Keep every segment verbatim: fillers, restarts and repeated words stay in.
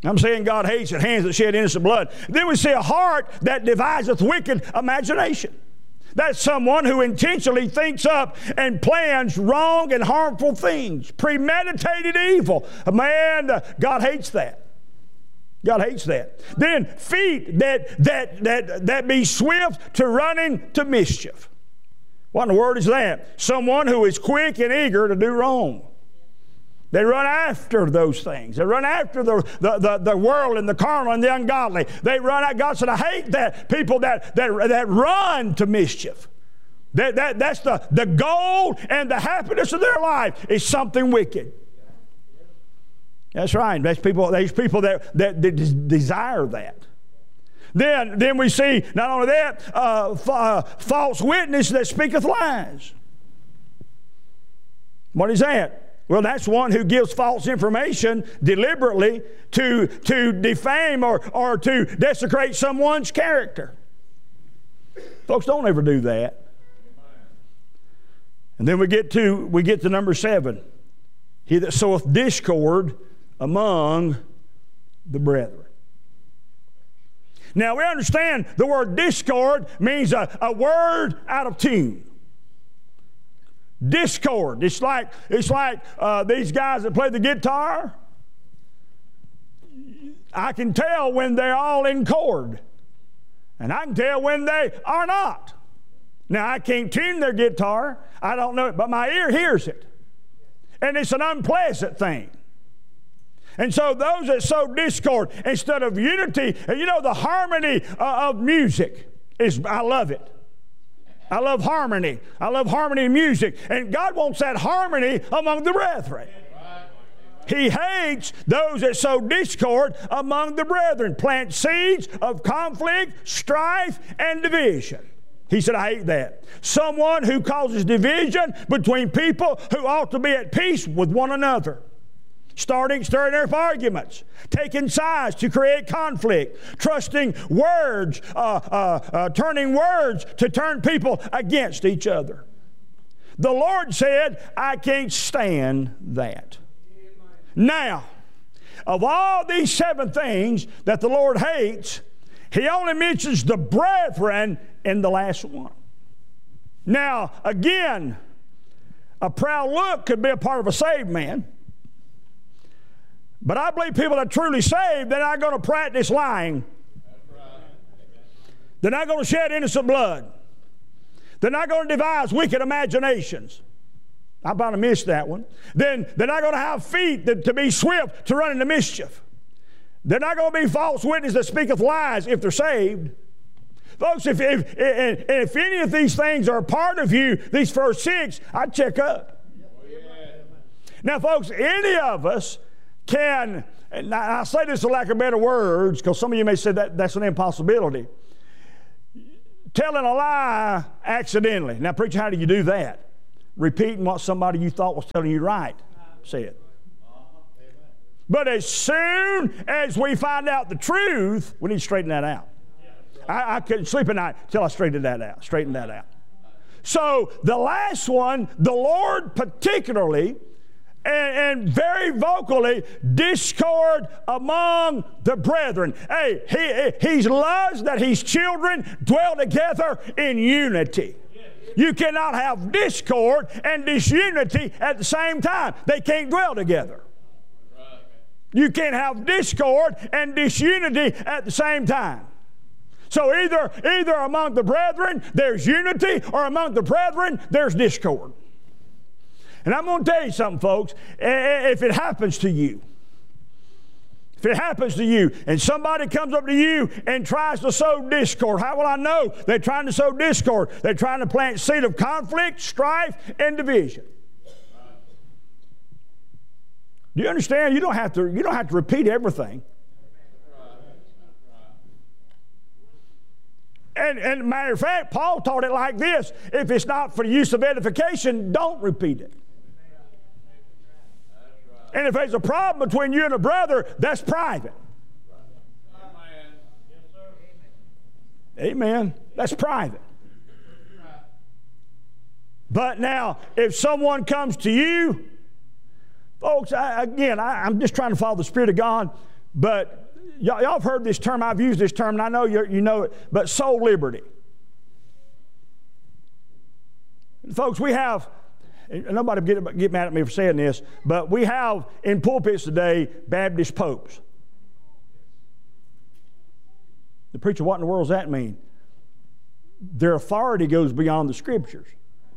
I'm saying God hates it, hands that shed innocent blood. Then we see a heart that deviseth wicked imagination. That's someone who intentionally thinks up and plans wrong and harmful things, premeditated evil. Man, God hates that. God hates that. Then feet that that that that be swift to running to mischief. What in the word is that? Someone who is quick and eager to do wrong. They run after those things. They run after the, the, the, the world and the carnal and the ungodly. They run out. God said, I hate that. People that, that, that run to mischief. That, that, that's the, the goal and the happiness of their life is something wicked. That's right. That's people, these people that, that, that desire that. Then, then we see, not only that, uh, f- uh, false witness that speaketh lies. What is that? Well, that's one who gives false information deliberately to, to defame or, or to desecrate someone's character. Folks, don't ever do that. And then we get to we get to number seven. He that soweth discord among the brethren. Now we understand the word discord means a, a word out of tune. Discord. It's like it's like uh, these guys that play the guitar. I can tell when they're all in chord, and I can tell when they are not. Now I can't tune their guitar. I don't know it, but my ear hears it, and it's an unpleasant thing. And so those that sow discord instead of unity, and you know the harmony uh, of music is. I love it. I love harmony. I love harmony in music. And God wants that harmony among the brethren. He hates those that sow discord among the brethren, plant seeds of conflict, strife, and division. He said, I hate that. Someone who causes division between people who ought to be at peace with one another. Starting, stirring up arguments, taking sides to create conflict, trusting words, uh, uh, uh, turning words to turn people against each other. The Lord said, I can't stand that. Now, of all these seven things that the Lord hates, He only mentions the brethren in the last one. Now, again, a proud look could be a part of a saved man. But I believe people that are truly saved, they're not going to practice lying. They're not going to shed innocent blood. They're not going to devise wicked imaginations. I about to miss that one. Then they're not going to have feet that, to be swift to run into mischief. They're not going to be false witnesses that speaketh lies if they're saved. Folks, if, if, if, if any of these things are a part of you, these first six, I'd check up. Now, folks, any of us can, and I say this for lack of better words, because some of you may say that that's an impossibility. Telling a lie accidentally. Now, preacher, how do you do that? Repeating what somebody you thought was telling you right said. But as soon as we find out the truth, we need to straighten that out. I, I couldn't sleep at night until I straightened that out. Straightened that out. So the last one, the Lord particularly, And, and very vocally, discord among the brethren. Hey, he, he loves that his children dwell together in unity. You cannot have discord and disunity at the same time. They can't dwell together. You can't have discord and disunity at the same time. So either, either among the brethren there's unity, or among the brethren there's discord. And I'm going to tell you something, folks. If it happens to you, if it happens to you, and somebody comes up to you and tries to sow discord, how will I know they're trying to sow discord? They're trying to plant seed of conflict, strife, and division. Do you understand? You don't have to, you don't have to repeat everything. And, and matter of fact, Paul taught it like this: if it's not for the use of edification, don't repeat it. And if there's a problem between you and a brother, that's private. Amen. That's private. But now, if someone comes to you, folks, I, again, I, I'm just trying to follow the Spirit of God. But y'all, y'all have heard this term. I've used this term, and I know you you know it. But soul liberty, folks. We have. Nobody get, get mad at me for saying this, but we have in pulpits today Baptist popes. The preacher, what in the world does that mean? Their authority goes beyond the Scriptures.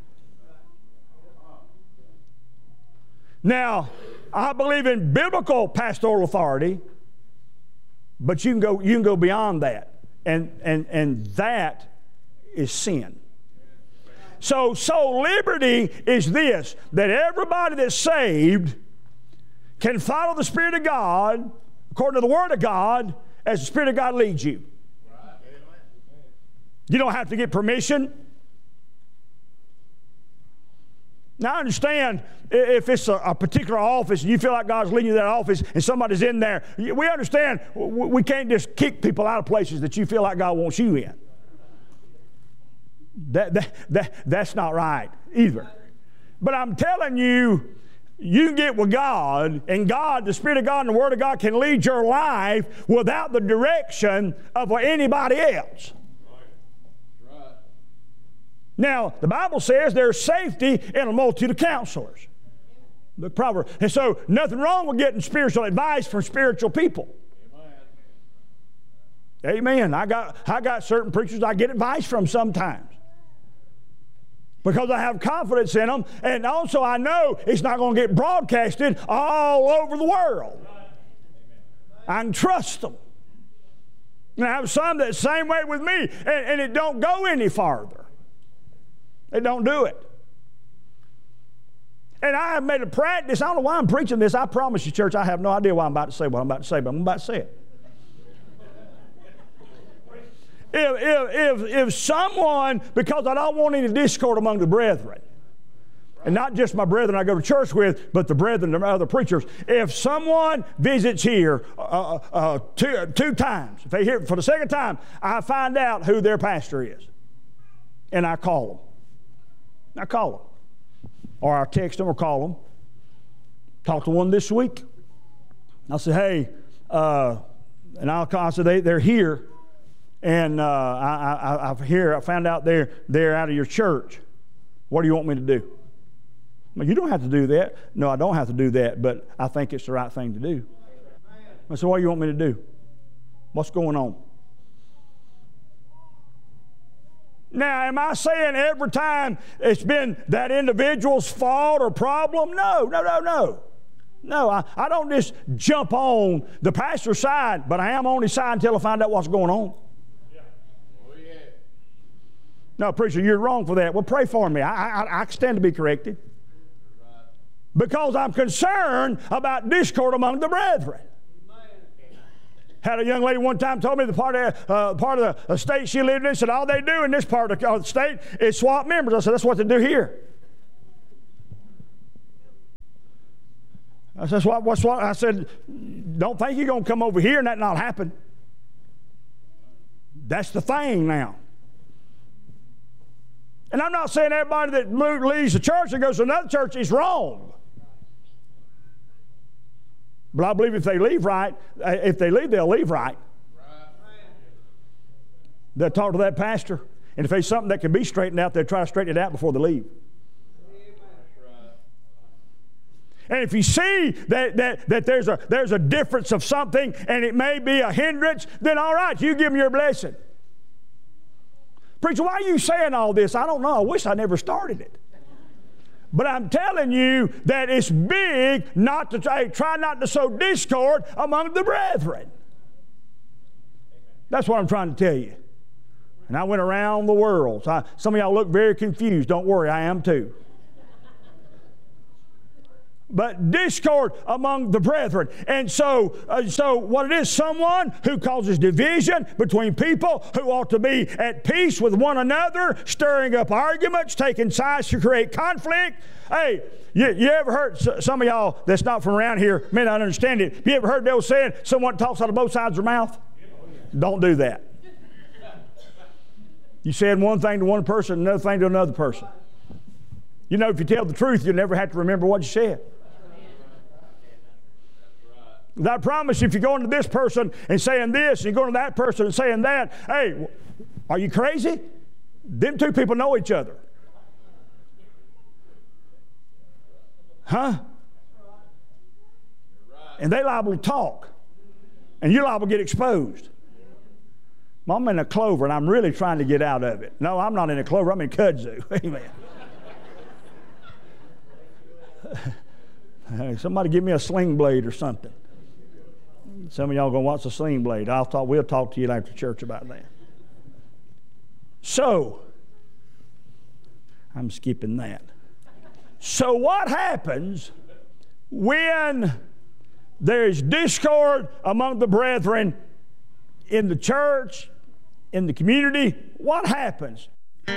Now, I believe in biblical pastoral authority, but you can go you can go beyond that, and and and that is sin. So, soul liberty is this, that everybody that's saved can follow the Spirit of God, according to the Word of God, as the Spirit of God leads you. You don't have to get permission. Now, I understand if it's a, a particular office and you feel like God's leading you to that office and somebody's in there, we understand we can't just kick people out of places that you feel like God wants you in. That, that, that, that's not right either. But I'm telling you, you can get with God, and God, the Spirit of God and the Word of God can lead your life without the direction of anybody else. Right. Right. Now, the Bible says there's safety in a multitude of counselors. The proverb. And so, nothing wrong with getting spiritual advice from spiritual people. Amen. Amen. I got, I got certain preachers I get advice from sometimes, because I have confidence in them, and also I know it's not going to get broadcasted all over the world. I can trust them. And I have some that same way with me, and, and it don't go any farther. They don't do it. And I have made a practice. I don't know why I'm preaching this. I promise you, church, I have no idea why I'm about to say what I'm about to say, but I'm about to say it. If, if, if, if someone, because I don't want any discord among the brethren, and not just my brethren I go to church with, but the brethren and other preachers, if someone visits here uh, uh, two, two times, if they hear for the second time, I find out who their pastor is, and I call them. I call them. Or I text them or call them. Talked to one this week. I'll say, hey, uh, and I'll call, I say, they, they're here. And uh, I, I, I hear, I found out they're, they're out of your church. What do you want me to do? Well, you don't have to do that. No, I don't have to do that, but I think it's the right thing to do. I said, what do you want me to do? What's going on? Now, am I saying every time it's been that individual's fault or problem? No, no, no, no. No, I, I don't just jump on the pastor's side, but I am on his side until I find out what's going on. No, preacher, you're wrong for that. Well, pray for me. I, I, I stand to be corrected. Because I'm concerned about discord among the brethren. Had a young lady one time told me the part of, uh, part of the state she lived in said all they do in this part of the state is swap members. I said, that's what they do here. I said, what, what's what? I said, don't think you're going to come over here and that not happen. That's the thing now. And I'm not saying everybody that leaves the church and goes to another church is wrong. But I believe if they leave right, if they leave, they'll leave right. They'll talk to that pastor. And if there's something that can be straightened out, they'll try to straighten it out before they leave. And if you see that, that, that there's, a, there's a difference of something and it may be a hindrance, then all right, you give them your blessing. Preacher, why are you saying all this? I don't know. I wish I never started it. But I'm telling you that it's big not to try, try not to sow discord among the brethren. That's what I'm trying to tell you. And I went around the world. So I, some of y'all look very confused. Don't worry, I am too. But discord among the brethren. And so, uh, so what it is, someone who causes division between people who ought to be at peace with one another, stirring up arguments, taking sides to create conflict. Hey, you, you ever heard, some of y'all that's not from around here may not understand it. Have you ever heard they were saying someone talks out of both sides of their mouth? Don't do that. You said one thing to one person, another thing to another person. You know, if you tell the truth, you'll never have to remember what you said. I promise you, if you're going to this person and saying this, and you're going to that person and saying that, hey, are you crazy? Them two people know each other. Huh? And they liable to talk. And you're liable to get exposed. I'm in a clover and I'm really trying to get out of it. No, I'm not in a clover, I'm in kudzu. Amen. Somebody give me a sling blade or something. Some of y'all going, what's a sling blade? I'll talk, we'll talk to you after church about that. So, I'm skipping that. So what happens when there is discord among the brethren in the church, in the community? What happens?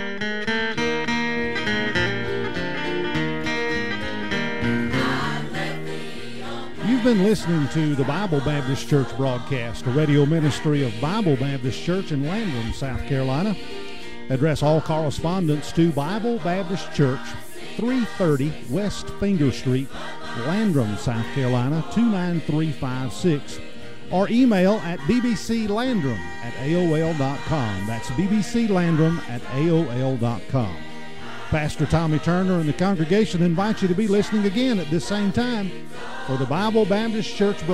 You've been listening to the Bible Baptist Church broadcast, a radio ministry of Bible Baptist Church in Landrum, South Carolina. Address all correspondence to Bible Baptist Church, three thirty West Finger Street, Landrum, South Carolina, two nine three five six. Or email at b b c landrum at a o l dot com. That's b b c landrum at a o l dot com. Pastor Tommy Turner and the congregation invite you to be listening again at this same time for the Bible Baptist Church